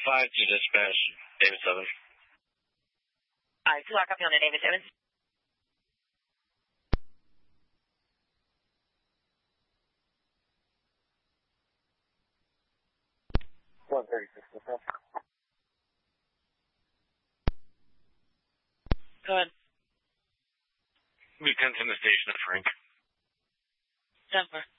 5 to dispatch, David 7. Alright, 2 copy on the David 7. 136. Go ahead. We 10 to the station at Frank. 10-4.